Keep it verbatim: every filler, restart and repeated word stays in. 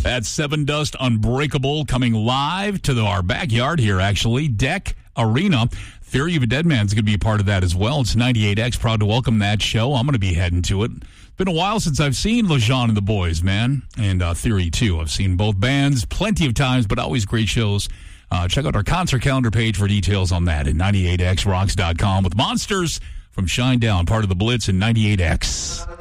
That's Seven Dust Unbreakable coming live to the, our backyard here, actually. Deck Arena. Theory of a Dead Man's going to be a part of that as well. It's ninety-eight X. Proud to welcome that show. I'm going to be heading to it. It's been a while since I've seen LeJean and the boys, man. And uh, Theory, too. I've seen both bands plenty of times, but always great shows. Uh, check out our concert calendar page for details on that at ninety-eight x rocks dot com with Monsters from Shinedown, part of the Blitz in ninety-eight X.